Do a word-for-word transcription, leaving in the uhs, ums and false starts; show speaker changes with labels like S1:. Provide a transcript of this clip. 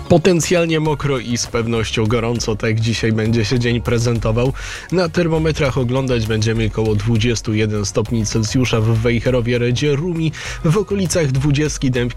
S1: Potencjalnie mokro i z pewnością gorąco, tak dzisiaj będzie się dzień prezentował. Na termometrach oglądać będziemy około dwadzieścia jeden stopni Celsjusza w Wejherowie, Redzie, Rumi, w okolicach dwudziestki, Dębki